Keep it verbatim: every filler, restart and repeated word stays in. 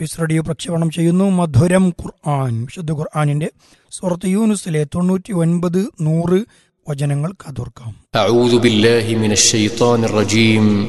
Piece radio പ്രക്ഷേപണം ചെയ്യുന്നു. മധുരം ഖുർആൻ, വിശുദ്ധ ഖുർആനിന്റെ സൂറത്ത് യൂനുസിലെ തൊണ്ണൂറ്റി ഒൻപത് നൂറ് വചനങ്ങൾ കാതോർക്കാം. അഊദു ബില്ലാഹി മിനശ് ശൈത്വാനിർ റജീം.